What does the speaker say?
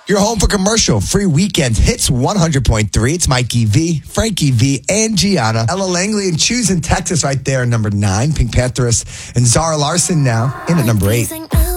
You're home for commercial free weekend hits 100.3. It's Mikey V, Frankie V, and Gianna. Ella Langley and Choose in Texas right there, number 9. Pink Pantheress and Zara Larson now in at number 8.